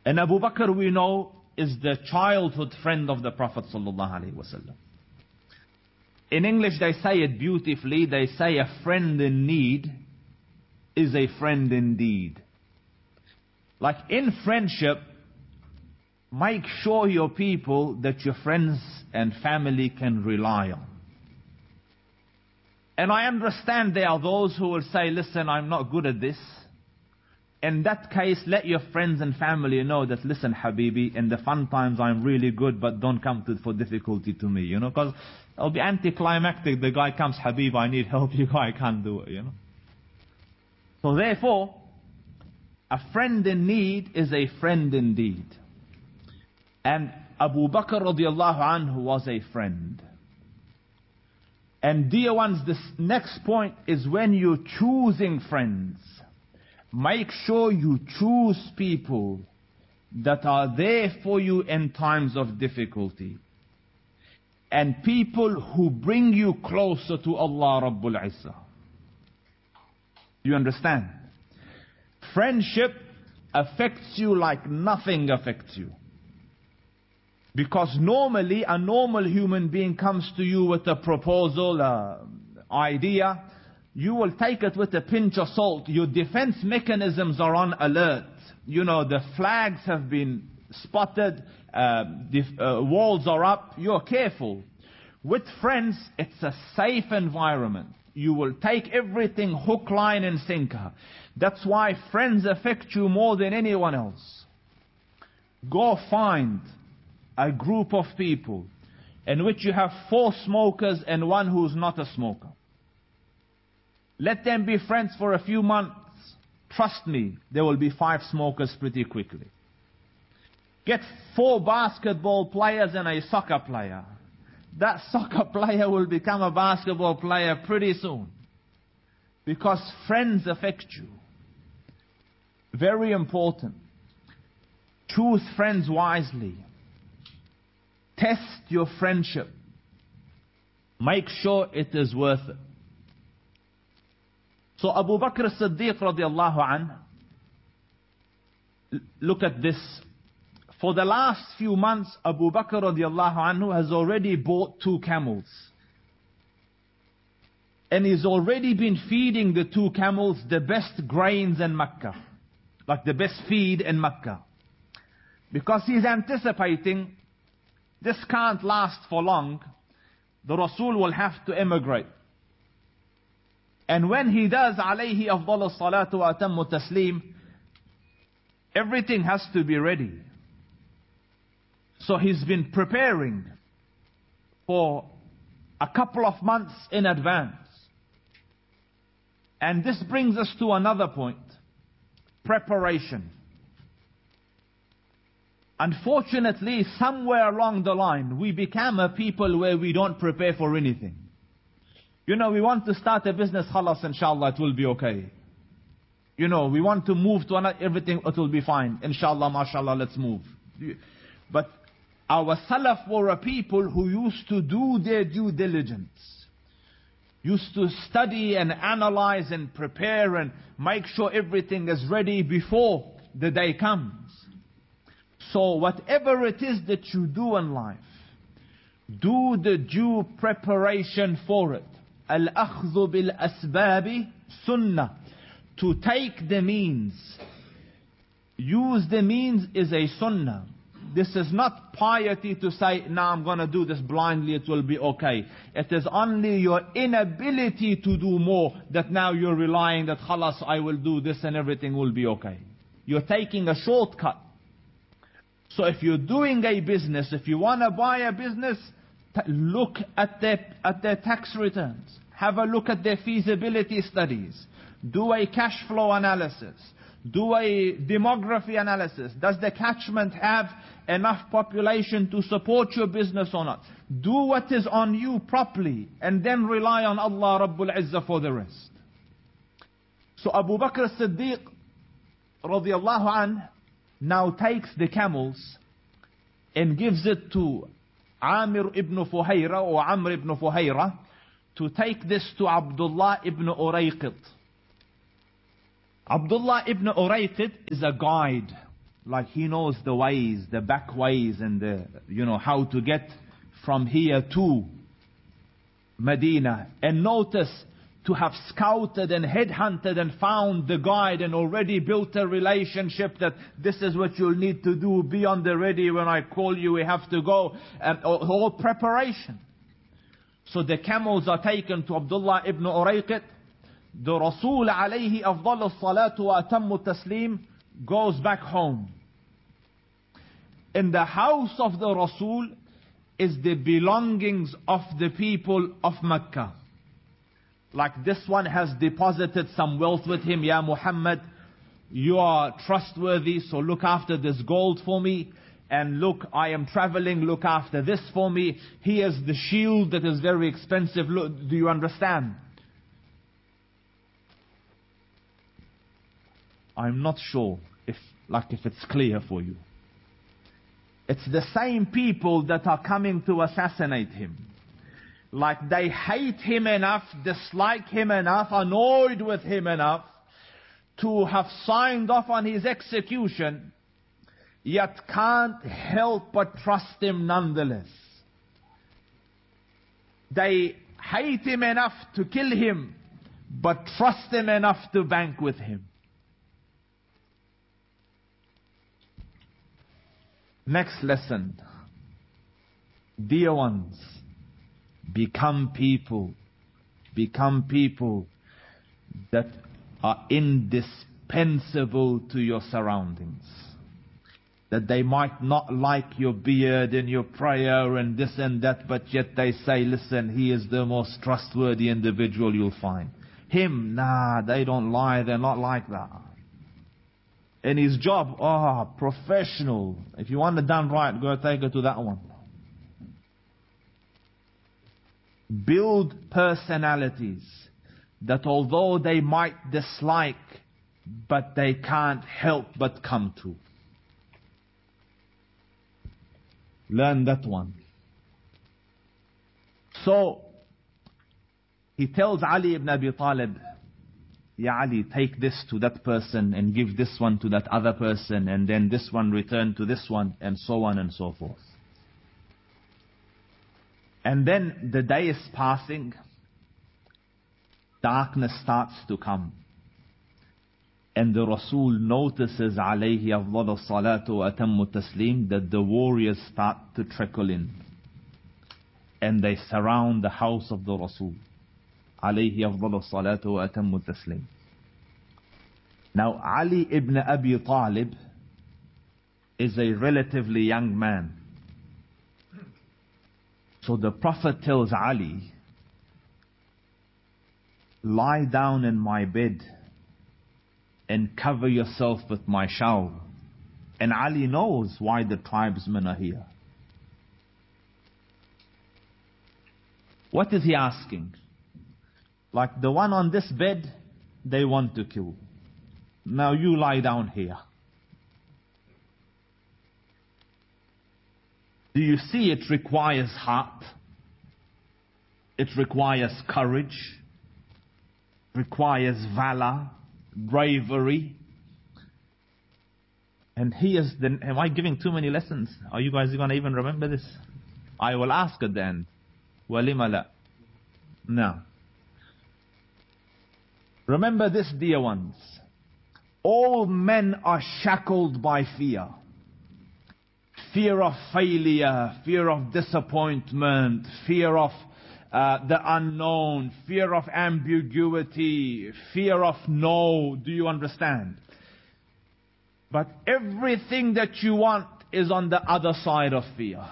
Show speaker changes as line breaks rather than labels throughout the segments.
And Abu Bakr, we know, is the childhood friend of the Prophet ﷺ. In English they say it beautifully. They say a friend in need is a friend indeed. Like in friendship, make sure your people that your friends and family can rely on. And I understand there are those who will say, listen, I'm not good at this. In that case, let your friends and family know that, listen, Habibi, in the fun times I'm really good, but don't come for difficulty to me, because it'll be anticlimactic. The guy comes, Habib, I need help, you guy can't do it, So therefore, a friend in need is a friend indeed. And Abu Bakr radiallahu anhu was a friend. And dear ones, this next point is when you're choosing friends, make sure you choose people that are there for you in times of difficulty. And people who bring you closer to Allah Rabbul Izzah. You understand? Friendship affects you like nothing affects you. Because normally, a normal human being comes to you with a proposal, idea. You will take it with a pinch of salt. Your defense mechanisms are on alert. The flags have been spotted. Walls are up. You're careful. With friends, it's a safe environment. You will take everything hook, line and sinker. That's why friends affect you more than anyone else. Go find a group of people in which you have 4 smokers and 1 who's not a smoker. Let them be friends for a few months. Trust me, there will be 5 smokers pretty quickly. Get 4 basketball players and a soccer player. That soccer player will become a basketball player pretty soon. Because friends affect you. Very important. Choose friends wisely. Test your friendship. Make sure it is worth it. So Abu Bakr as-Siddiq radiallahu anhu, look at this. For the last few months, Abu Bakr radiallahu anhu has already bought 2 camels. And he's already been feeding the 2 camels the best grains in Mecca. Like the best feed in Mecca. Because he's anticipating this can't last for long. The Rasul will have to emigrate. And when he does, alayhi afdalu salatu wa atammu taslim, everything has to be ready. So he's been preparing for a couple of months in advance. And this brings us to another point. Preparation. Unfortunately, somewhere along the line, we become a people where we don't prepare for anything. We want to start a business, khalas, inshallah, it will be okay. We want to move to another, everything, it will be fine. Inshallah, mashallah, let's move. But our salaf were a people who used to do their due diligence. Used to study and analyze and prepare and make sure everything is ready before the day comes. So whatever it is that you do in life, do the due preparation for it. Al-akhdhu bil-asbabi sunnah. To take the means. Use the means is a sunnah. This is not piety to say, nah, I'm going to do this blindly, it will be okay. It is only your inability to do more that now you're relying that, khalas, I will do this and everything will be okay. You're taking a shortcut. So if you're doing a business, if you want to buy a business, look at their tax returns. Have a look at their feasibility studies. Do a cash flow analysis. Do a demography analysis. Does the catchment have enough population to support your business or not? Do what is on you properly and then rely on Allah Rabbul Izzah for the rest. So Abu Bakr as-Siddiq radiyallahu anh now takes the camels and gives it to Amir ibn Fuhayra or Amr ibn Fuhayra to take this to Abdullah ibn Urayqit. Abdullah ibn Urayqit is a guide. Like he knows the ways, the back ways, and how to get from here to Medina. And notice, to have scouted and headhunted and found the guide and already built a relationship that this is what you'll need to do, be on the ready when I call you, we have to go, all preparation. So the camels are taken to Abdullah ibn Urayqit. The Rasul alayhi afdal salatu wa atammu taslim goes back home. In the house of the Rasul is the belongings of the people of Mecca. Like this one has deposited some wealth with him. Ya Muhammad, you are trustworthy, so look after this gold for me. And look, I am traveling, look after this for me. Here's the shield that is very expensive. Look, do you understand? I'm not sure if it's clear for you. It's the same people that are coming to assassinate him. Like they hate him enough, dislike him enough, annoyed with him enough to have signed off on his execution, yet can't help but trust him nonetheless. They hate him enough to kill him, but trust him enough to bank with him. Next lesson. Dear ones, become people that are indispensable to your surroundings. That they might not like your beard and your prayer and this and that, but yet they say, listen, he is the most trustworthy individual you'll find. Him, nah, they don't lie, they're not like that. And his job, professional. If you want it done right, go take it to that one. Build personalities that although they might dislike, but they can't help but come to. Learn that one. So, he tells Ali ibn Abi Talib, Ya Ali, take this to that person and give this one to that other person, and then this one return to this one, and so on and so forth. And then the day is passing, darkness starts to come. And the Rasul notices, alayhi afdalu salatu wa atammu taslim, that the warriors start to trickle in. And they surround the house of the Rasul. Alayhi afdalu salatu wa atammu taslim. Now Ali ibn Abi Talib is a relatively young man. So the Prophet tells Ali, lie down in my bed and cover yourself with my shawl. And Ali knows why the tribesmen are here. What is he asking? Like the one on this bed, they want to kill. Now you lie down here. Do you see it requires heart? It requires courage. Requires valor, bravery. And am I giving too many lessons? Are you guys going to even remember this? I will ask at the end. Walima la. Now, remember this, dear ones. All men are shackled by fear. Fear of failure, fear of disappointment, fear of the unknown, fear of ambiguity, fear of no. Do you understand? But everything that you want is on the other side of fear.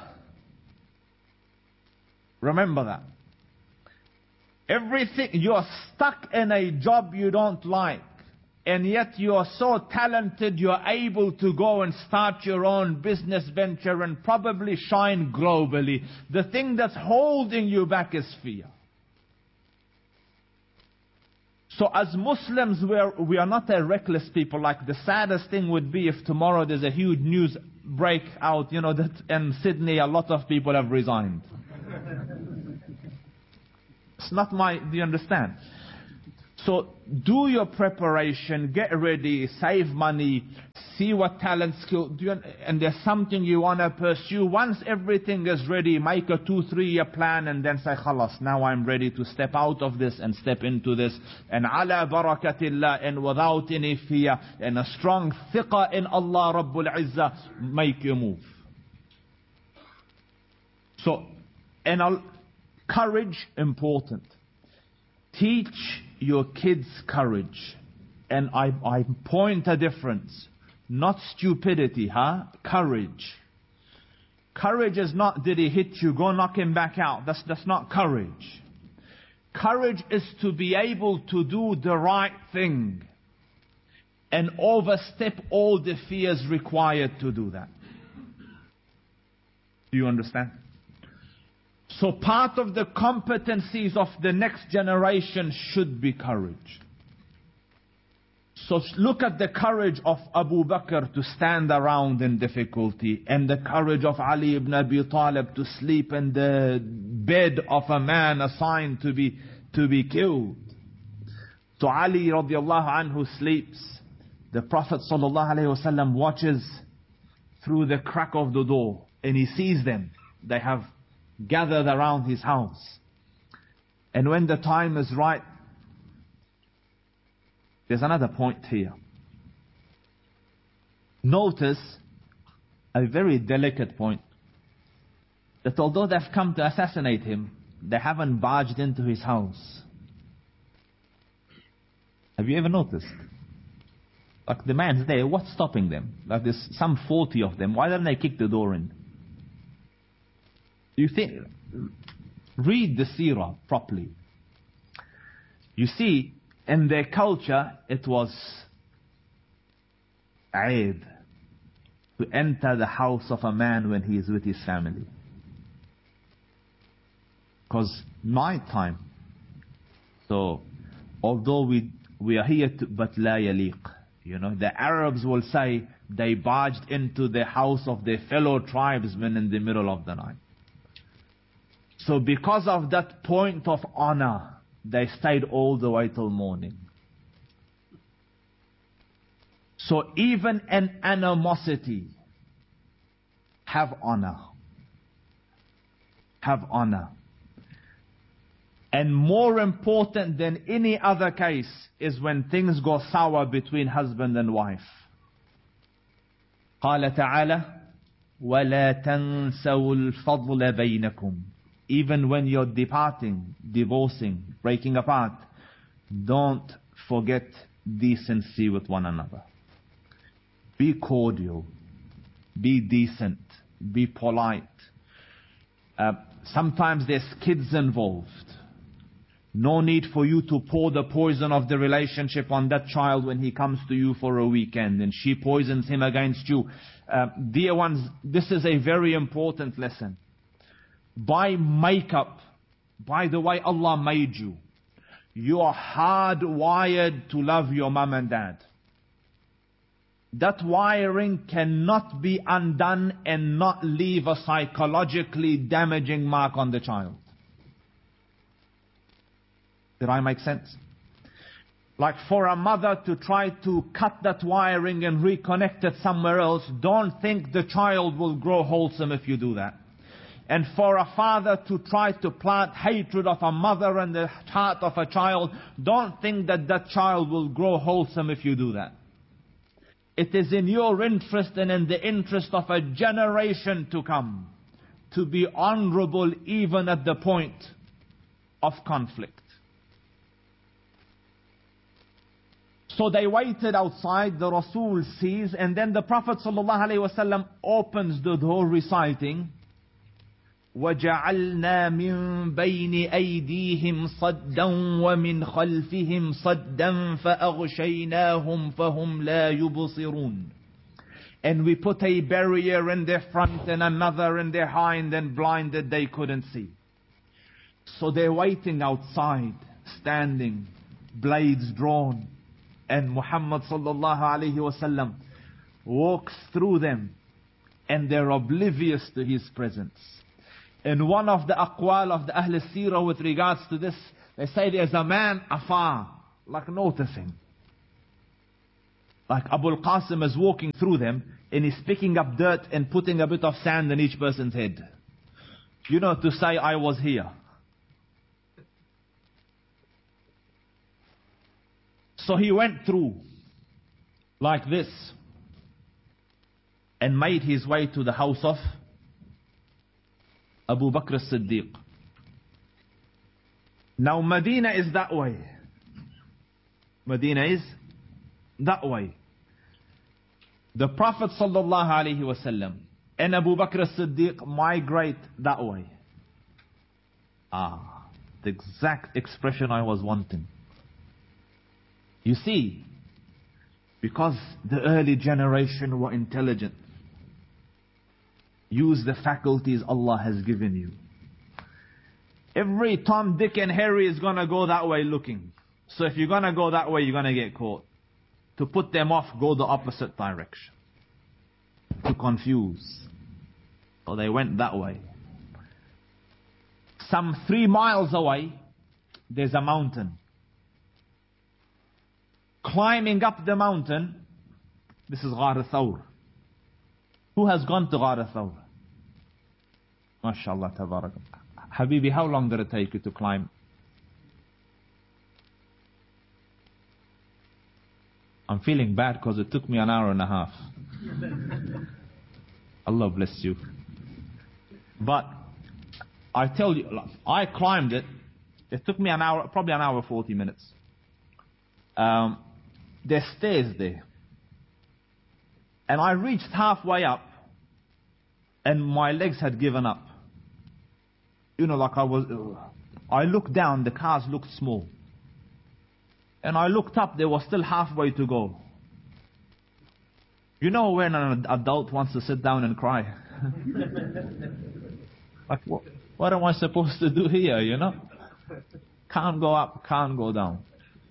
Remember that. Everything, you're stuck in a job you don't like, and yet you are so talented you're able to go and start your own business venture and probably shine globally. The thing that's holding you back is fear. So as Muslims, we are not a reckless people. Like the saddest thing would be if tomorrow there's a huge news breakout, that in Sydney a lot of people have resigned. It's not do you understand? So do your preparation, get ready, save money, see what talent, skill, and there's something you want to pursue. Once everything is ready, make a 2-3 year plan and then say, khalas, now I'm ready to step out of this and step into this. And ala barakatillah, and without any fear, and a strong thiqah in Allah Rabbul Izzah, make your move. So, and courage, important. Teach your kids courage. And I point a difference. Not stupidity, courage. Courage is not, did he hit you, go knock him back out. That's not courage. Courage is to be able to do the right thing and overstep all the fears required to do that. Do you understand? So part of the competencies of the next generation should be courage. So look at the courage of Abu Bakr to stand around in difficulty, and the courage of Ali ibn Abi Talib to sleep in the bed of a man assigned to be killed. So Ali radiallahu anhu sleeps. The Prophet sallallahu alaihi wasallam watches through the crack of the door, and he sees them. They have gathered around his house. And when the time is right, there's another point here. Notice a very delicate point. That although they've come to assassinate him, they haven't barged into his house. Have you ever noticed? Like the man's there, what's stopping them? Like there's some 40 of them. Why don't they kick the door in? You think, read the seerah properly. You see, in their culture, it was aib to enter the house of a man when he is with his family. Because night time. So, although we are here to, but la yaliq. You know, the Arabs will say they barged into the house of their fellow tribesmen in the middle of the night. So because of that point of honor, they stayed all the way till morning. So even an animosity, have honor. Have honor. And more important than any other case is when things go sour between husband and wife. قال تعالى وَلَا تَنْسَوُا الْفَضْلَ بَيْنَكُمْ. Even when you're departing, divorcing, breaking apart, don't forget decency with one another. Be cordial. Be decent. Be polite. Sometimes there's kids involved. No need for you to pour the poison of the relationship on that child when he comes to you for a weekend and she poisons him against you. Dear ones, this is a very important lesson. By makeup, by the way Allah made you, you are hardwired to love your mom and dad. That wiring cannot be undone and not leave a psychologically damaging mark on the child. Did I make sense? Like for a mother to try to cut that wiring and reconnect it somewhere else, don't think the child will grow wholesome if you do that. And for a father to try to plant hatred of a mother in the heart of a child, don't think that that child will grow wholesome if you do that. It is in your interest and in the interest of a generation to come to be honorable even at the point of conflict. So they waited outside, the Rasul sees, and then the Prophet ﷺ opens the door reciting, وَجَعَلْنَا مِن بَيْنِ أَيْدِيهِمْ صَدًّا وَمِنْ خَلْفِهِمْ صَدًّا فَأَغْشَيْنَاهُمْ فَهُمْ لَا يُبْصِرُونَ. And we put a barrier in their front and another in their hind and blinded they couldn't see. So they're waiting outside, standing, blades drawn. And Muhammad sallallahu alayhi wasallam walks through them and they're oblivious to his presence. And one of the aqwal of the Ahl Sirah with regards to this, they say there's a man afar like noticing. Like Abu al-Qasim is walking through them and he's picking up dirt and putting a bit of sand in each person's head. You know, to say, I was here. So he went through like this and made his way to the house of Abu Bakr as-Siddiq. Now Medina is that way. Medina is that way. The Prophet sallallahu alaihi wasallam and Abu Bakr as-Siddiq migrate that way. The exact expression I was wanting. You see, because the early generation were intelligent. Use the faculties Allah has given you. Every Tom, Dick and Harry is going to go that way looking. So if you're going to go that way, you're going to get caught. To put them off, go the opposite direction. To confuse. So they went that way. Some 3 miles away, there's a mountain. Climbing up the mountain, this is Ghar Thawr. Who has gone to Ghar Thawr? MashaAllah, tabarak. Habibi, how long did it take you to climb? I'm feeling bad because it took me an hour and a half. Allah bless you. But I tell you, I climbed it. It took me an hour, probably an hour 40 minutes. There's stairs there. And I reached halfway up and my legs had given up. You know, like I looked down, the cars looked small. And I looked up, they were still halfway to go. You know when an adult wants to sit down and cry? Like, what am I supposed to do here, you know? Can't go up, can't go down.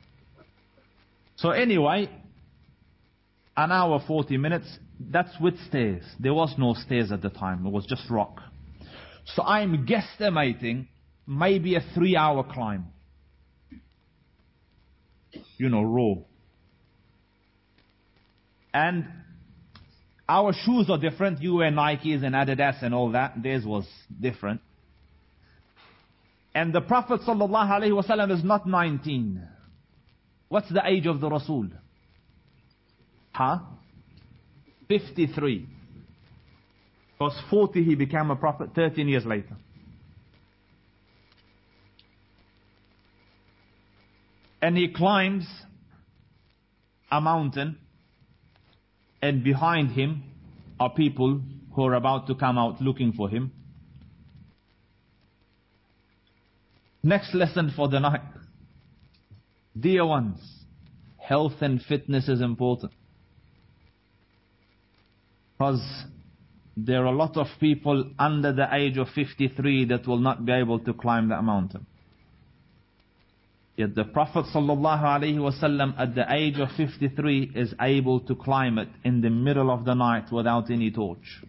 So anyway, an hour 40 minutes, that's with stairs. There was no stairs at the time, it was just rock. So I'm guesstimating maybe a 3-hour climb. You know, raw. And our shoes are different. You wear Nikes and Adidas and all that. Theirs was different. And the Prophet ﷺ is not 19. What's the age of the Rasul? 53. Because 40 he became a prophet 13 years later. And he climbs a mountain, and behind him are people who are about to come out looking for him. Next lesson for the night. Dear ones, health and fitness is important. Because there are a lot of people under the age of 53 that will not be able to climb that mountain. Yet the Prophet ﷺ at the age of 53 is able to climb it in the middle of the night without any torch.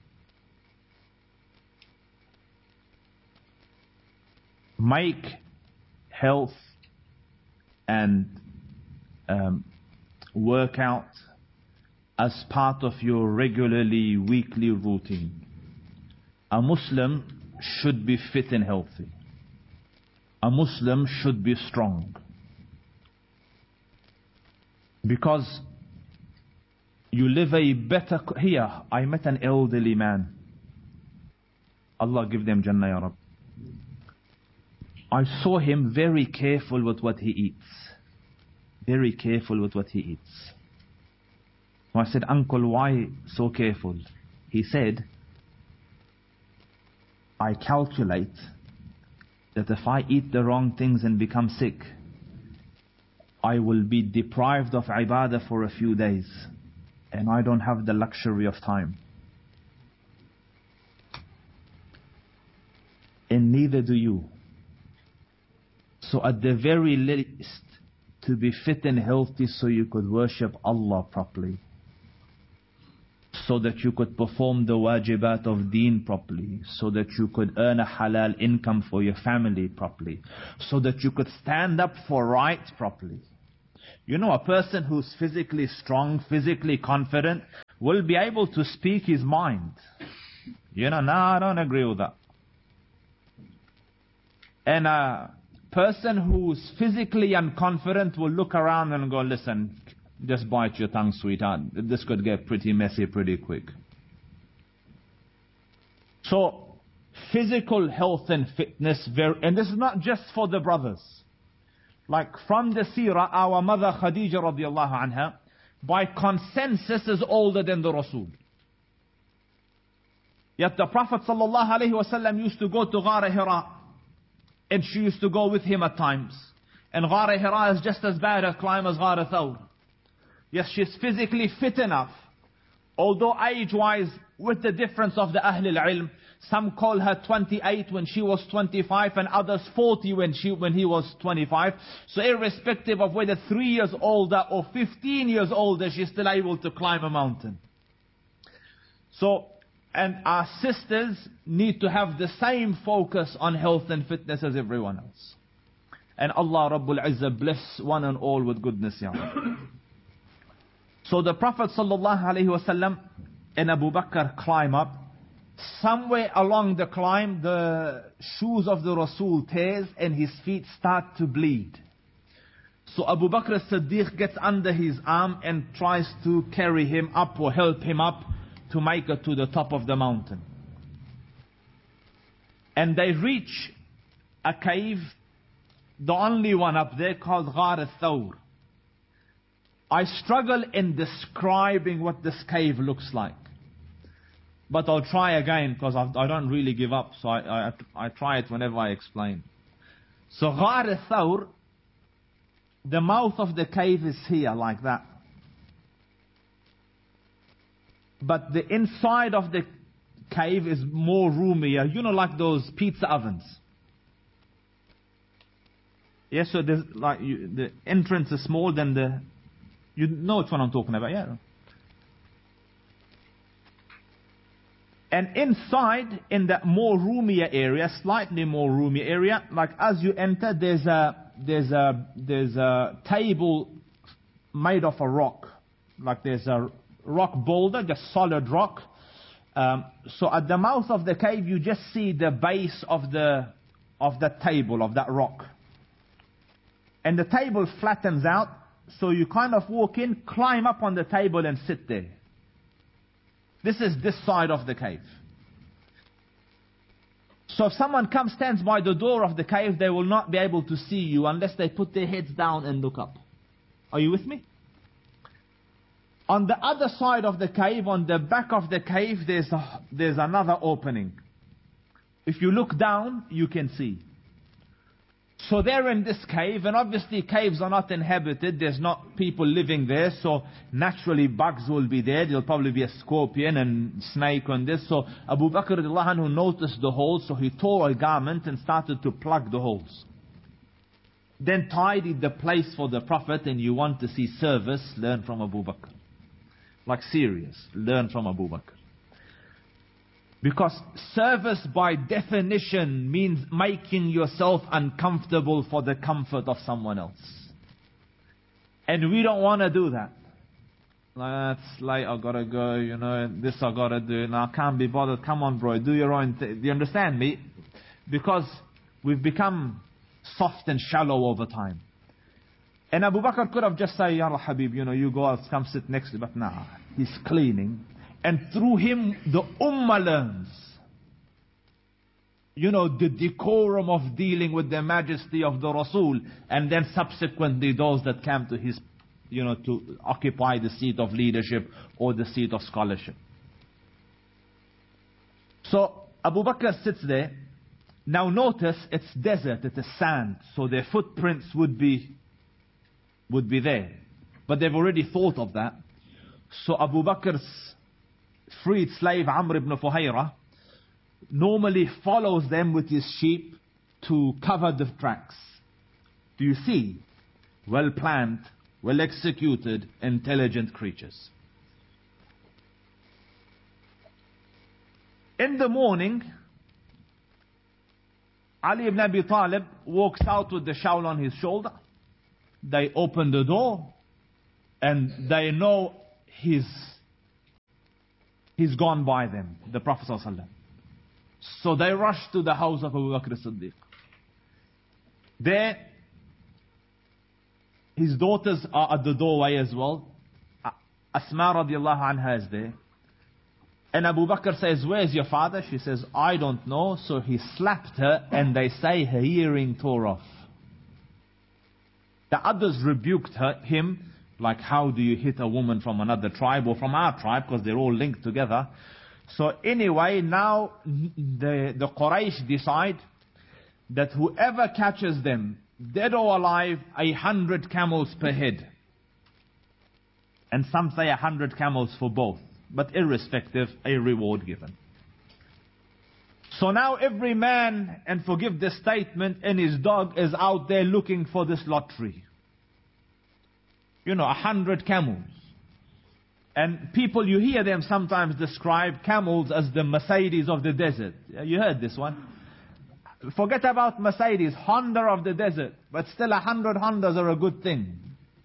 Make health and workout as part of your regularly weekly routine. A Muslim should be fit and healthy. A Muslim should be strong. Because you live a better... Here, I met an elderly man. Allah give them Jannah, Ya Rab. I saw him very careful with what he eats. Very careful with what he eats. So I said, Uncle, why so careful? He said, I calculate that if I eat the wrong things and become sick, I will be deprived of ibadah for a few days. And I don't have the luxury of time. And neither do you. So at the very least, to be fit and healthy so you could worship Allah properly. So that you could perform the wajibat of deen properly. So that you could earn a halal income for your family properly. So that you could stand up for right properly. You know, a person who's physically strong, physically confident, will be able to speak his mind. You know, no, I don't agree with that. And a person who's physically unconfident will look around and go, listen, just bite your tongue, sweetheart. This could get pretty messy pretty quick. So, physical health and fitness, and this is not just for the brothers. Like from the seerah, our mother Khadija radiallahu anha, by consensus is older than the Rasul. Yet the Prophet sallallahu alaihi wasallam used to go to Ghar Hira, and she used to go with him at times. And Ghar Hira is just as bad a climb as Ghar Thawr. Yes, she's physically fit enough. Although age-wise, with the difference of the Ahlul Ilm, some call her 28 when she was 25, and others 40 when he was 25. So irrespective of whether 3 years older or 15 years older, she's still able to climb a mountain. So, and our sisters need to have the same focus on health and fitness as everyone else. And Allah Rabbul Izzah bless one and all with goodness, ya Rabbi. So the Prophet sallallahu alaihi wasallam and Abu Bakr climb up. Somewhere along the climb, the shoes of the Rasul tears and his feet start to bleed. So Abu Bakr as-Siddiq gets under his arm and tries to carry him up or help him up to make it to the top of the mountain. And they reach a cave, the only one up there, called Ghar al-Thawr. I struggle in describing what this cave looks like. But I'll try again, because I don't really give up. So I try it whenever I explain. So Ghar al-Thawr, the mouth of the cave is here, like that. But the inside of the cave is more roomier. You know, like those pizza ovens. Yes, so there's like the entrance is small than the... You know which one I'm talking about, yeah? And inside, in that more roomier area, slightly more roomy area, like as you enter, there's a table made of a rock. Like there's a rock boulder, just solid rock. So at the mouth of the cave, you just see the base of the table, of that rock. And the table flattens out, so you kind of walk in, climb up on the table and sit there. This is this side of the cave. So if someone stands by the door of the cave, they will not be able to see you unless they put their heads down and look up. Are you with me? On the other side of the cave, on the back of the cave, there's another opening. If you look down, you can see. So they're in this cave, and obviously caves are not inhabited. There's not people living there, so naturally bugs will be there. There'll probably be a scorpion and snake on this. So Abu Bakr radiallahu anhu noticed the holes, so he tore a garment and started to plug the holes. Then tidied the place for the Prophet, and you want to see service, learn from Abu Bakr. Like serious, learn from Abu Bakr. Because service by definition means making yourself uncomfortable for the comfort of someone else. And we don't want to do that. It's late, I gotta go, you know, this I gotta do, now I can't be bothered, come on bro, do your own thing. Do you understand me? Because we've become soft and shallow over time. And Abu Bakr could have just said, Ya Allah Habib, you know, you go out, come sit next to me, but nah, he's cleaning. And through him, the ummah learns. You know, the decorum of dealing with the majesty of the Rasul. And then subsequently those that came to his, you know, to occupy the seat of leadership or the seat of scholarship. So, Abu Bakr sits there. Now notice, it's desert, it is sand. So their footprints would be there. But they've already thought of that. So Abu Bakr's freed slave Amr ibn Fuhayra normally follows them with his sheep to cover the tracks. Do you see? Well planned, well executed, intelligent creatures. In the morning, Ali ibn Abi Talib walks out with the shawl on his shoulder. they open the door and they know he's gone by them, the Prophet ﷺ. So they rush to the house of Abu Bakr as-Siddiq. There, his daughters are at the doorway as well. Asma radiallahu anha is there. And Abu Bakr says, where's your father? She says, I don't know. So he slapped her, and they say her hearing tore off. The others rebuked him, like, how do you hit a woman from another tribe or from our tribe, because they're all linked together. So anyway, now the Quraysh decide that whoever catches them, dead or alive, 100 camels per head. And some say 100 camels for both. But irrespective, a reward given. So now every man, and forgive the statement, and his dog is out there looking for this lottery. 100 camels. And people, you hear them sometimes describe camels as the Mercedes of the desert. You heard this one? Forget about Mercedes, Honda of the desert. But still 100 Hondas are a good thing.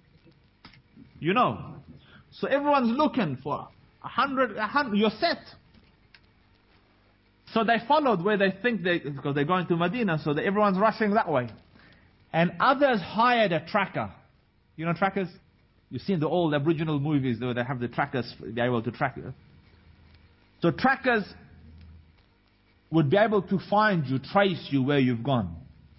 So everyone's looking for 100, you're set. So they followed where they think because they're going to Medina, so everyone's rushing that way. And others hired a tracker. You know trackers? You've seen the old Aboriginal movies where they have the trackers, be able to track you. So trackers would be able to find you, trace you where you've gone.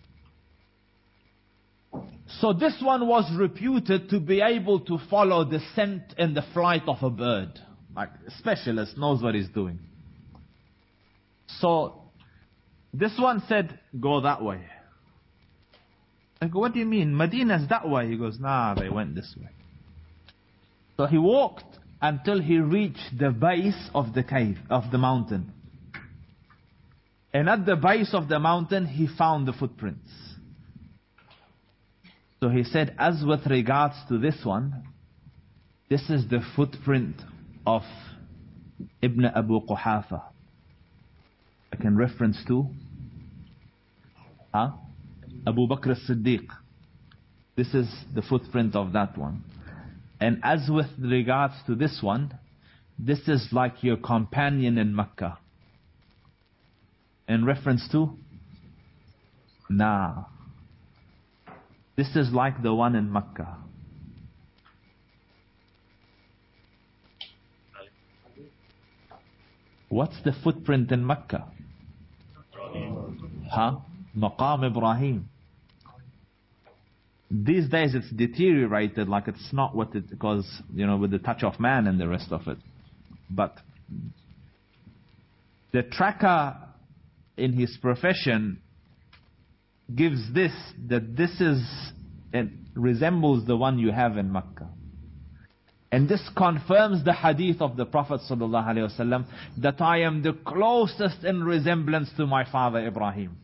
So this one was reputed to be able to follow the scent and the flight of a bird. Like a specialist knows what he's doing. So this one said, go that way. I go, what do you mean? Medina's that way. He goes, nah, they went this way. So he walked until he reached the base of the cave, of the mountain. And at the base of the mountain, he found the footprints. So he said, as with regards to this one, this is the footprint of Ibn Abu Quhafa. I can reference to Abu Bakr as-Siddiq. This is the footprint of that one. And as with regards to this one, this is like your companion in Mecca. In reference to? Nah. This is like the one in Mecca. What's the footprint in Mecca? Maqam Ibrahim. These days it's deteriorated, like it's not what it, because, with the touch of man and the rest of it. But the tracker in his profession gives this, that this is, it resembles the one you have in Mecca. And this confirms the hadith of the Prophet ﷺ that I am the closest in resemblance to my father Ibrahim.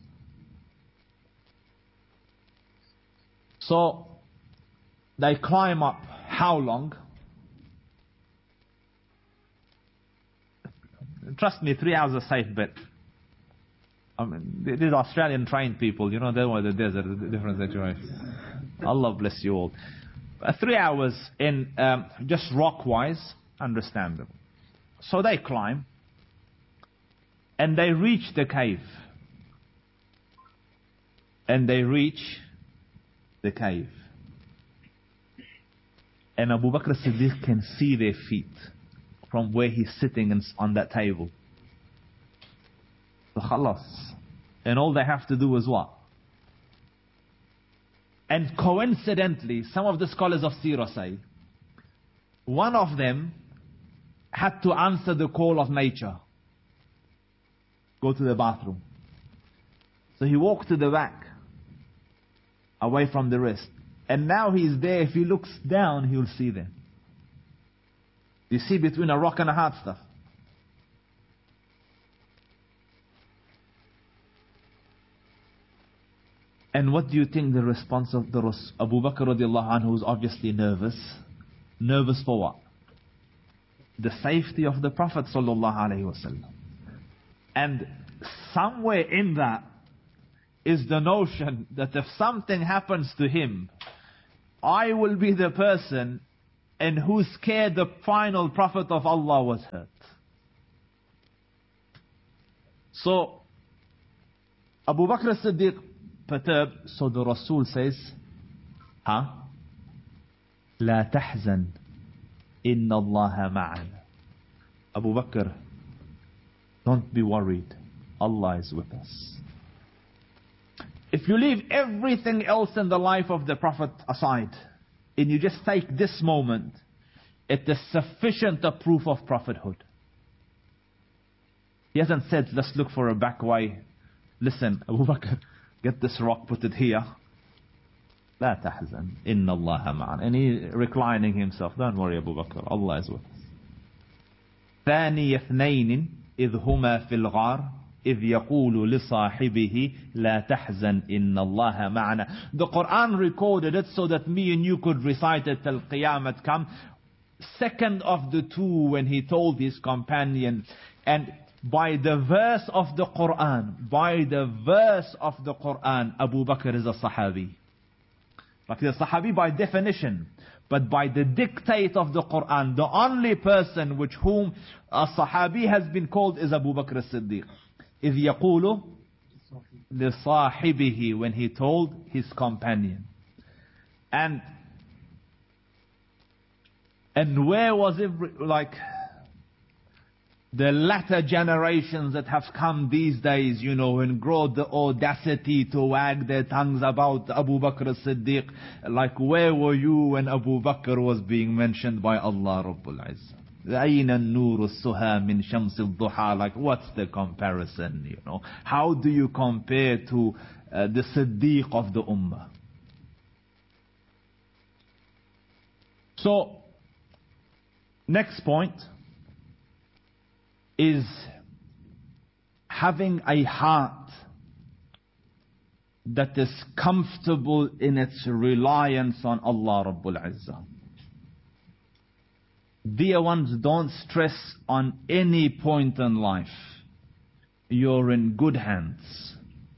So they climb up. How long? Trust me, 3 hours a safe bet. I mean, these Australian trained people, they were the desert, a different situation. Allah bless you all. 3 hours in just rock-wise, understandable. So they climb, and they reach the cave. And they reach the cave. And Abu Bakr as-Siddiq can see their feet from where he's sitting on that table. So khalas. And all they have to do is what? And coincidentally, some of the scholars of Seerah say, one of them had to answer the call of nature. Go to the bathroom. So he walked to the back, away from the rest. And now he's there. If he looks down, he'll see them. You see between a rock and a hard stuff. And what do you think the response of the Abu Bakr radiallahu anhu, who's obviously nervous? Nervous for what? The safety of the Prophet sallallahu alaihi wasallam. And somewhere in that is the notion that if something happens to him, I will be the person in whose care the final Prophet of Allah was hurt. So, Abu Bakr as-Siddiq perturbed, so the Rasul says, لا تحزن إن الله معنا. Abu Bakr, don't be worried. Allah is with us. If you leave everything else in the life of the Prophet aside, and you just take this moment, it is sufficient a proof of prophethood. He hasn't said, let's look for a back way. Listen, Abu Bakr, get this rock, put it here. لا تحزن إن الله معنا. And he reclining himself. Don't worry, Abu Bakr. Allah is with us. ثاني اثنين إذ هما في الغار إذ يقول لصاحبه لا تحزن إن الله معنا. The Quran recorded it so that me and you could recite it till Qiyamah come. Second of the two when he told his companion, and by the verse of the Quran, Abu Bakr is a Sahabi. Like the Sahabi by definition, but by the dictate of the Quran, the only person which whom a Sahabi has been called is Abu Bakr as-Siddiq. إذ يقول لصاحبه, when he told his companion. And where was it, like the latter generations that have come these days, and grow the audacity to wag their tongues about Abu Bakr as-Siddiq. Like, where were you when Abu Bakr was being mentioned by Allah Rabbul Izzah? أين النور السها من شمس الضحى. Like, what's the comparison, How do you compare to the Siddiq of the Ummah? So, next point is having a heart that is comfortable in its reliance on Allah Rabbul Izzah. Dear ones, don't stress on any point in life. You're in good hands.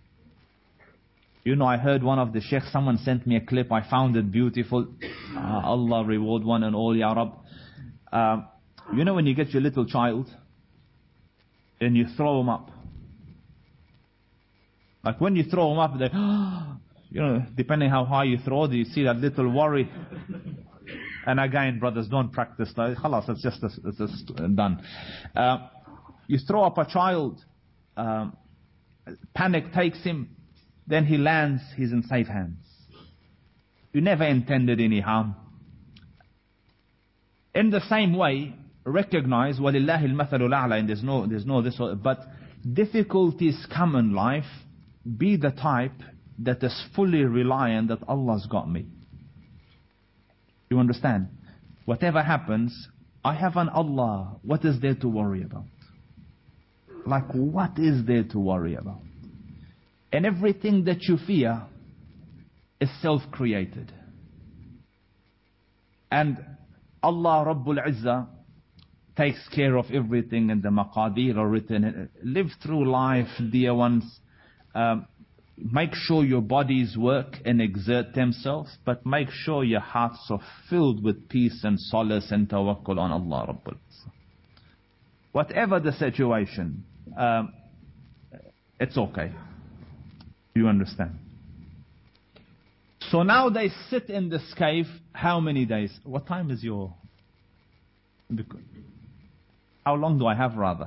I heard one of the sheikhs, someone sent me a clip, I found it beautiful. Allah reward one and all, Ya Rab. When you get your little child, and you throw them up. Like when you throw them up, they, depending how high you throw, you see that little worry. And again, brothers, don't practice that. Khalas, it's just done. You throw up a child, panic takes him, then he lands, he's in safe hands. You never intended any harm. In the same way, recognize وَلِلَّهِ الْمَثَلُ الْأَعْلَى, and there's no this, but difficulties come in life. Be the type that is fully reliant that Allah's got me. You understand? Whatever happens, I have an Allah. What is there to worry about? Like, what is there to worry about? And everything that you fear is self-created. And Allah Rabbul Izzah takes care of everything, and the maqadir are written. Live through life, dear ones. Make sure your bodies work and exert themselves, but make sure your hearts are filled with peace and solace and tawakkul on Allah Rabbul Izzah. Whatever the situation, it's okay. You understand? So now they sit in this cave, how many days? What time is your... How long do I have, rather?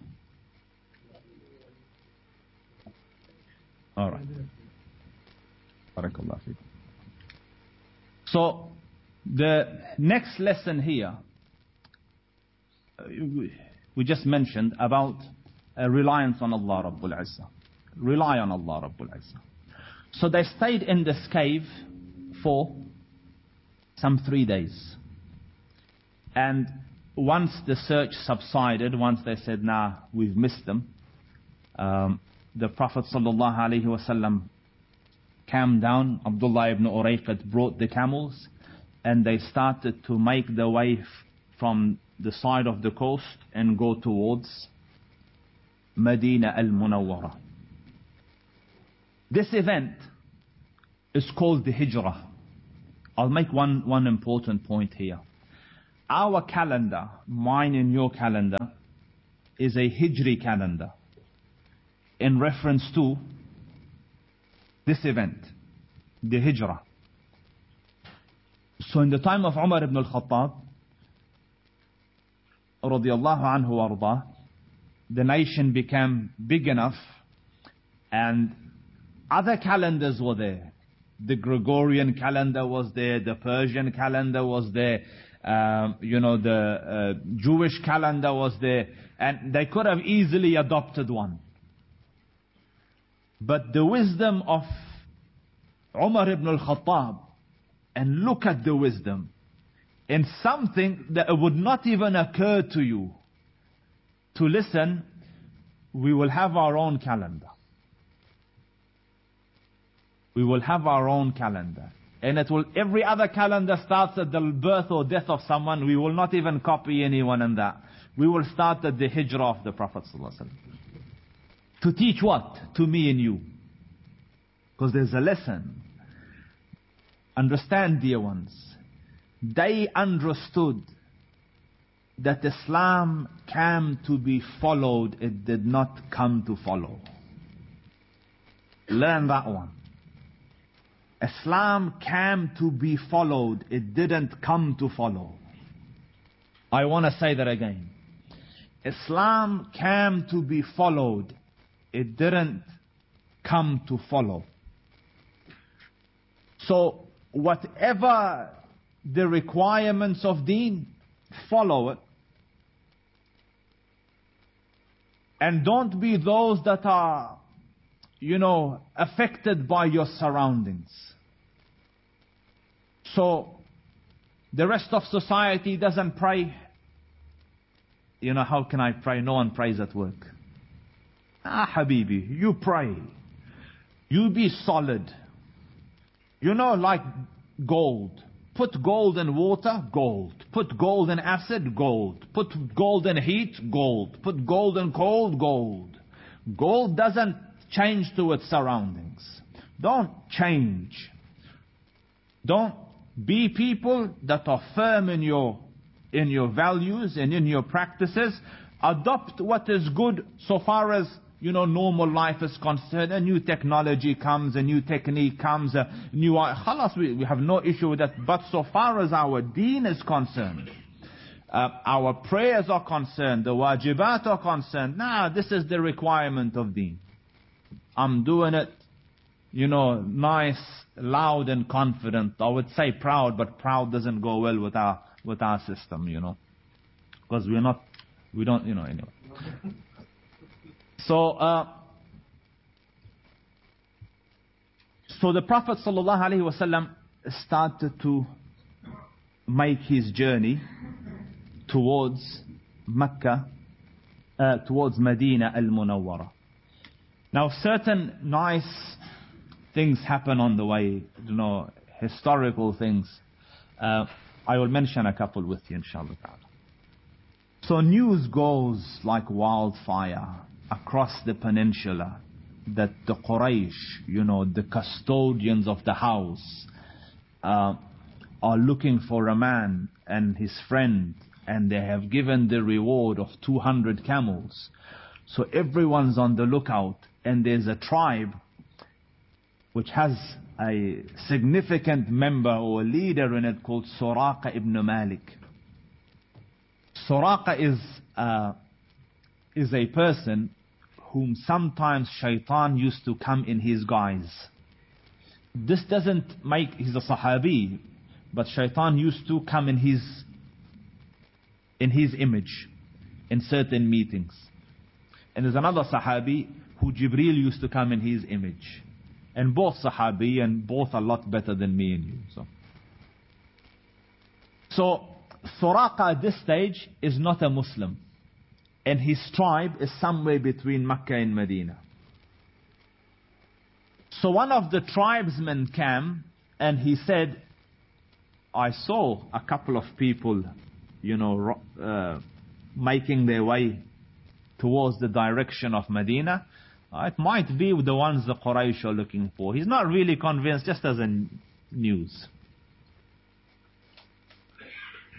All right. Barakallah feekum. So, the next lesson here, we just mentioned about reliance on Allah Rabbul Izzah. Rely on Allah Rabbul Izzah. So they stayed in this cave for some 3 days. And once the search subsided, once they said, nah, we've missed them, the Prophet ﷺ calmed down. Abdullah ibn Urayqat brought the camels, and they started to make their way from the side of the coast and go towards Medina al-Munawwara. This event is called the Hijrah. I'll make one important point here. Our calendar, mine and your calendar, is a Hijri calendar in reference to this event, the Hijrah. So in the time of Umar ibn al-Khattab, radiyallahu anhu warḍah, the nation became big enough and other calendars were there. The Gregorian calendar was there, the Persian calendar was there, the Jewish calendar was there, and they could have easily adopted one. But the wisdom of Umar ibn al-Khattab, and look at the wisdom, in something that would not even occur to you to listen, we will have our own calendar. We will have our own calendar. And every other calendar starts at the birth or death of someone. We will not even copy anyone in that. We will start at the Hijrah of the Prophet ﷺ. To teach what? To me and you. Because there's a lesson. Understand, dear ones. They understood that Islam came to be followed. It did not come to follow. Learn that one. Islam came to be followed. It didn't come to follow. I want to say that again. Islam came to be followed. It didn't come to follow. So whatever the requirements of deen, follow it. And don't be those that are, affected by your surroundings. So, the rest of society doesn't pray. How can I pray? No one prays at work. Habibi, you pray. You be solid. Like gold. Put gold in water, gold. Put gold in acid, gold. Put gold in heat, gold. Put gold in cold, gold. Gold doesn't change to its surroundings. Don't change. Don't be people that are firm in your values and in your practices. Adopt what is good so far as normal life is concerned. A new technology comes, a new technique comes, a new khalas, we have no issue with that. But so far as our deen is concerned, our prayers are concerned, the wajibat are concerned, this is the requirement of deen. I'm doing it, nice, loud and confident. I would say proud, but proud doesn't go well with our system, because we don't, anyway. So the Prophet ﷺ started to make his journey towards Mecca, towards Medina al-Munawwara. Now certain nice things happen on the way, historical things. I will mention a couple with you, inshallah. So news goes like wildfire across the peninsula that the Quraysh, the custodians of the house, are looking for a man and his friend, and they have given the reward of 200 camels. So everyone's on the lookout, and there's a tribe which has a significant member or leader in it called Suraqa ibn Malik. Suraqa is a person whom sometimes shaitan used to come in his guise. This doesn't make, he's a sahabi, but shaitan used to come in his image in certain meetings. And there's another sahabi who Jibreel used to come in his image. And both sahabi, and both a lot better than me and you. So Suraqa at this stage is not a Muslim. And his tribe is somewhere between Mecca and Medina. So one of the tribesmen came and he said, I saw a couple of people, making their way towards the direction of Medina. It might be the ones the Quraysh are looking for. He's not really convinced, just as a news.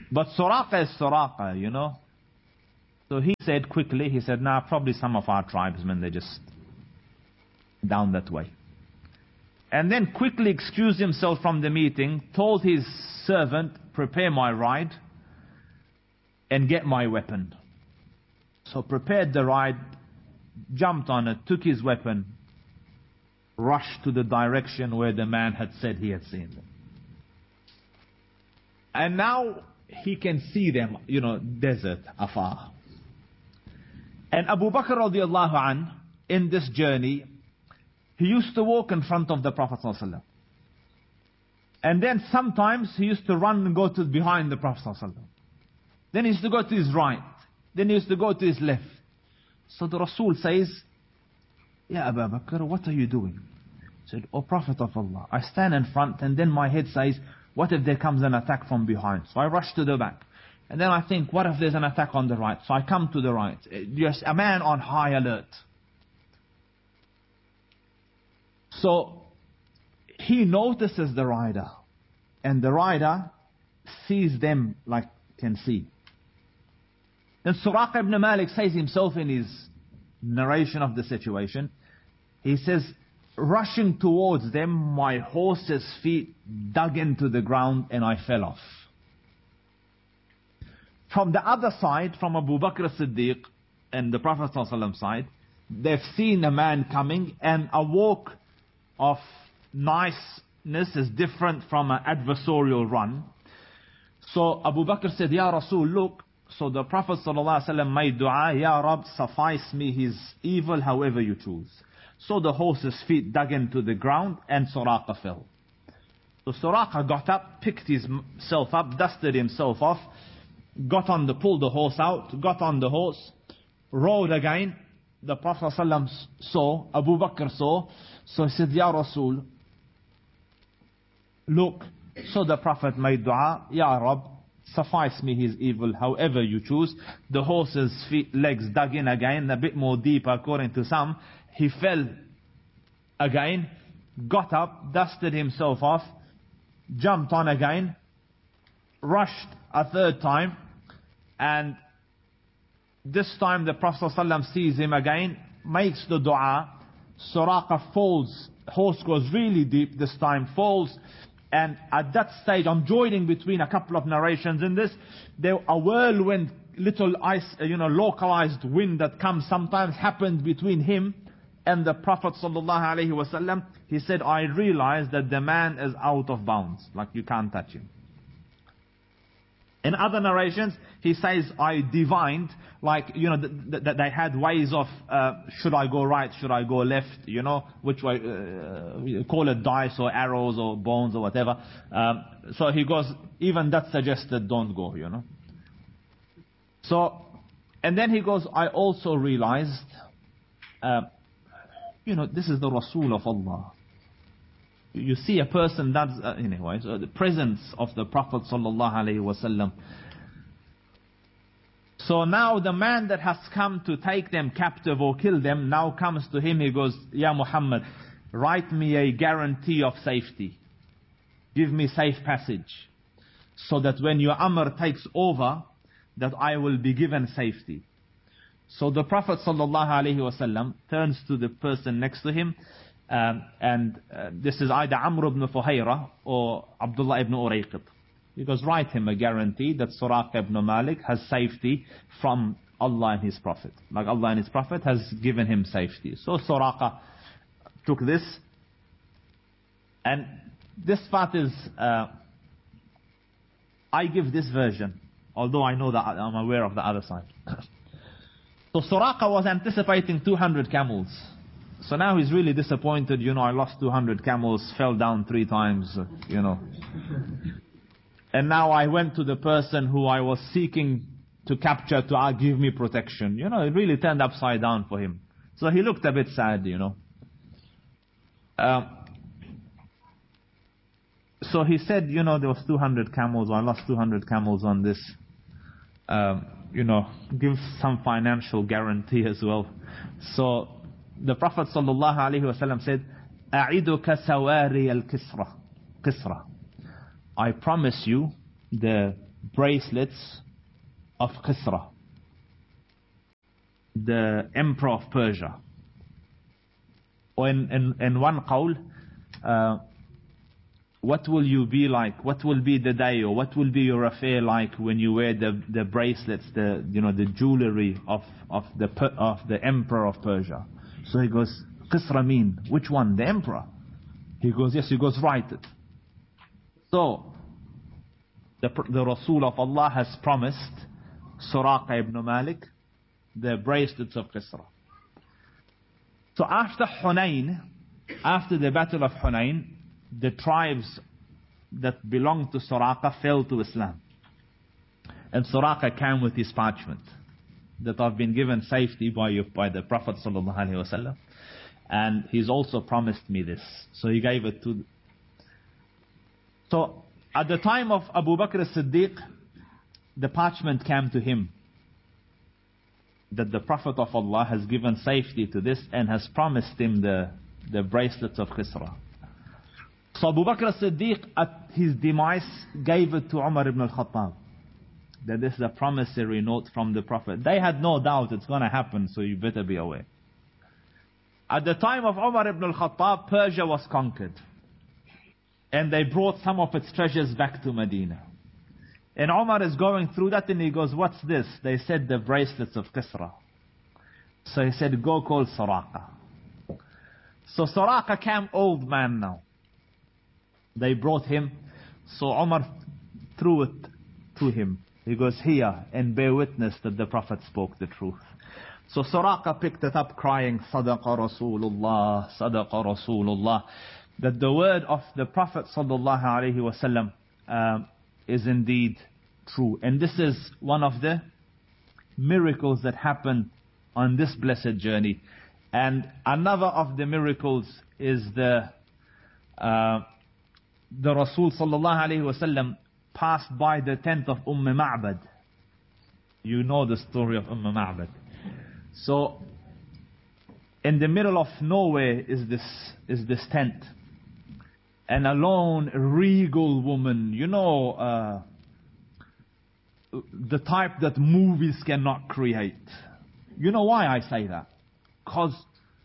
But Suraqa is Suraqa, you know. So he said quickly, he said, nah, probably some of our tribesmen, they're just down that way. And then quickly excused himself from the meeting, told his servant, prepare my ride and get my weapon. So prepared the ride, jumped on it, took his weapon, rushed to the direction where the man had said he had seen them. And now he can see them, you know, desert afar. And Abu Bakr radiallahu anh, in this journey, he used to walk in front of the Prophet ﷺ. And then sometimes he used to run and go to behind the Prophet ﷺ. Then he used to go to his right. Then he used to go to his left. So the Rasul says, Ya Abu Bakr, what are you doing? He said, O Prophet of Allah, I stand in front and then my head says, what if there comes an attack from behind? So I rush to the back. And then I think, what if there's an attack on the right? So I come to the right. Just a man on high alert. So he notices the rider. And the rider sees them like can see. Then Suraqa ibn Malik says himself in his narration of the situation, he says, rushing towards them, my horse's feet dug into the ground and I fell off. From the other side, from Abu Bakr as-Siddiq and the Prophet ﷺ side, they've seen a man coming, and a walk of niceness is different from an adversarial run. So Abu Bakr said, Ya Rasul, look. So the Prophet ﷺ made dua, Ya Rab, suffice me his evil however you choose. So the horse's feet dug into the ground and Suraqa fell. So Suraqa got up, picked himself up, dusted himself off, pulled the horse out, got on the horse, rode again. The Prophet ﷺ saw, Abu Bakr saw, so he said, Ya Rasul, look. So the Prophet made dua, Ya Rab, suffice me his evil however you choose. The horse's legs dug in again, a bit more deeper according to some. He fell again, got up, dusted himself off, jumped on again, rushed a third time, and this time the Prophet ﷺ sees him again, makes the dua. Suraqa falls, horse goes really deep this time, falls, and at that stage, I'm joining between a couple of narrations in this, there a whirlwind, little ice, localized wind that comes sometimes happened between him and the Prophet ﷺ. He said, I realized that the man is out of bounds, like you can't touch him. In other narrations, he says, I divined, like, that they had ways of, should I go right, should I go left, which way, call it dice or arrows or bones or whatever. So he goes, even that suggested don't go, So, and then he goes, I also realized, this is the Rasul of Allah. You see a person that's, anyway, so the presence of the Prophet ﷺ. So now the man that has come to take them captive or kill them now comes to him. He goes, Ya Muhammad, write me a guarantee of safety. Give me safe passage. So that when your Amr takes over, that I will be given safety. So the Prophet ﷺ turns to the person next to him. This is either Amr ibn Fuhayra or Abdullah ibn Urayqit. He goes, write him a guarantee that Suraqa ibn Malik has safety from Allah and His Prophet. Like Allah and His Prophet has given him safety. So Suraqa took this. And this part is, I give this version, although I know that I'm aware of the other side. So Suraqa was anticipating 200 camels. So now he's really disappointed, I lost 200 camels, fell down 3 times, And now I went to the person who I was seeking to capture to give me protection. It really turned upside down for him. So he looked a bit sad, So he said, there was 200 camels, I lost 200 camels on this. Give some financial guarantee as well. So the Prophet ﷺ said, أَعِدُكَ سَوَارِيَ الْكِسْرَةِ. I promise you the bracelets of Kisra, the emperor of Persia. Or in one qawl, what will you be like? What will be the day, or what will be your affair like when you wear the bracelets, the jewelry of the emperor of Persia? So he goes, Kisra mean which one? The emperor. He goes, yes. He goes, write it. So the Rasul of Allah has promised Suraqa ibn Malik the bracelets of Kisra. So after Hunayn, after the battle of Hunayn, the tribes that belonged to Suraqa fell to Islam. And Suraqa came with his parchment that I've been given safety by the Prophet sallallahu alaihi wasallam, and he's also promised me this. So he gave it to. So at the time of Abu Bakr as-Siddiq, the parchment came to him that the Prophet of Allah has given safety to this and has promised him the bracelets of Kisra. So Abu Bakr as-Siddiq at his demise gave it to Umar ibn al-Khattab, that this is a promissory note from the Prophet. They had no doubt it's going to happen, so you better be aware. At the time of Umar ibn al-Khattab, Persia was conquered, and they brought some of its treasures back to Medina. And Umar is going through that, and he goes, what's this? They said, the bracelets of Kisra. So he said, go call Suraqa. So Suraqa came old man now. They brought him. So Umar threw it to him. He goes, here, and bear witness that the Prophet spoke the truth. So Suraqa picked it up crying, Sadaqa Rasulullah, Sadaqa Rasulullah. That the word of the Prophet sallallahu alaihi wasallam is indeed true. And this is one of the miracles that happened on this blessed journey. And another of the miracles is the Rasul sallallahu alaihi wasallam passed by the tent of Ma'bad. You know the story of Ma'bad. So in the middle of nowhere is this tent. And a lone, regal woman, the type that movies cannot create. You know why I say that? Because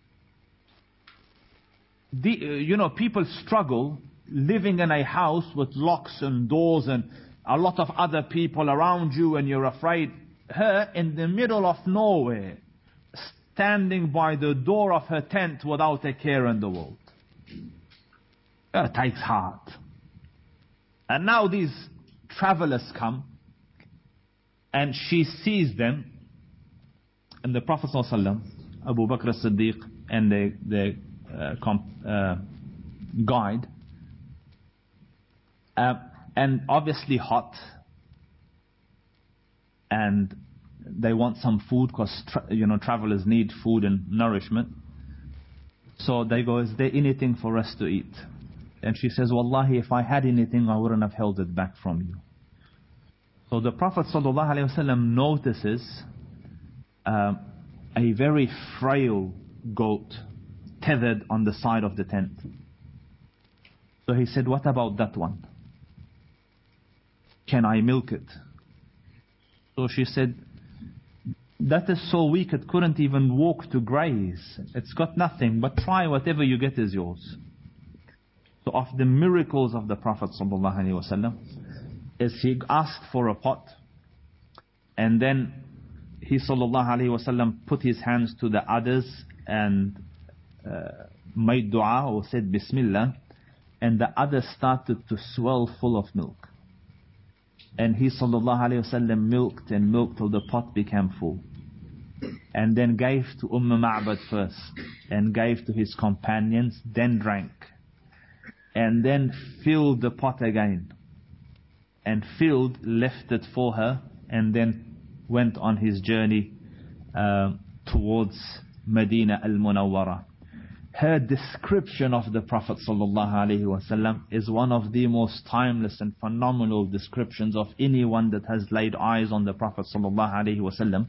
people struggle living in a house with locks and doors and a lot of other people around you, and you're afraid. Her in the middle of nowhere, standing by the door of her tent without a care in the world. It takes heart. And now these travelers come, and she sees them, and the Prophet ﷺ, Abu Bakr as-Siddiq, and the guide, and obviously hot, and they want some food because travelers need food and nourishment. So they go, is there anything for us to eat? And she says, Wallahi, if I had anything, I wouldn't have held it back from you. So the Prophet ﷺ notices a very frail goat tethered on the side of the tent. So he said, what about that one? Can I milk it? So she said, that is so weak it couldn't even walk to graze. It's got nothing, but try, whatever you get is yours. So of the miracles of the Prophet ﷺ is he asked for a pot, and then he ﷺ put his hands to the others and made dua or said Bismillah, and the others started to swell full of milk. And he ﷺ milked and milked till the pot became full. And then gave to Ma'bad first, and gave to his companions, then drank. And then filled the pot again. And filled, left it for her, and then went on his journey towards Medina al-Munawwara. Her description of the Prophet ﷺ is one of the most timeless and phenomenal descriptions of anyone that has laid eyes on the Prophet ﷺ.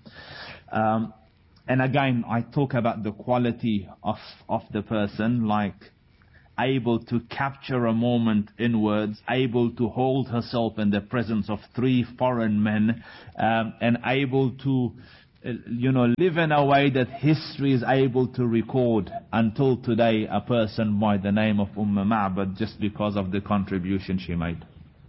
And again, I talk about the quality of the person, like able to capture a moment in words, able to hold herself in the presence of 3 foreign men, and able to live in a way that history is able to record until today a person by the name of Ma'bad, just because of the contribution she made.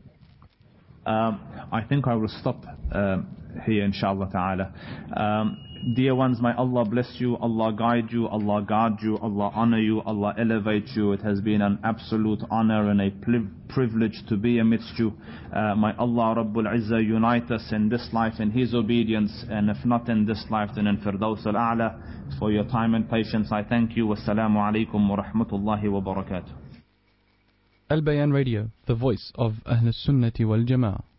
I think I will stop here, inshallah ta'ala. Dear ones, may Allah bless you, Allah guide you, Allah guard you, Allah honor you, Allah elevate you. It has been an absolute honor and a privilege to be amidst you. May Allah Rabbul Izzah unite us in this life in His obedience, and if not in this life, then in Firdaus al-A'la. For your time and patience, I thank you. Wassalamu alaikum wa rahmatullahi wa barakatuh.
Al Bayan Radio, the voice of Ahl Sunnati wal Jama'ah.